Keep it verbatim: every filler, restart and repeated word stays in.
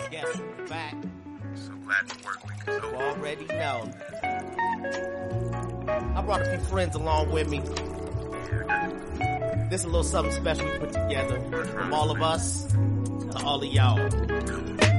Guess we're back. So glad the work week is You over. already know. I brought a few friends along with me. This is a little something special we put together from all of us to all of y'all.